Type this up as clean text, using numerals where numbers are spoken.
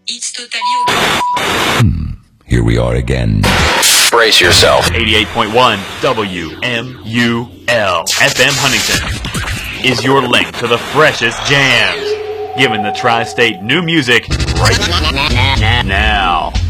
It's totally okay. Here we are again. Brace yourself. 88.1 WMUL FM Huntington is your link to the freshest jams, giving the tri-state new music right now.